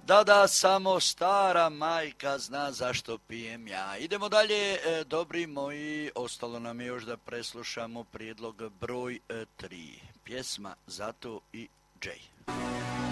Da, samo stara majka zna zašto pijem ja. Idemo dalje, dobri moji, ostalo nam je još da preslušamo prijedlog broj 3. Pjesma Zato i Jay.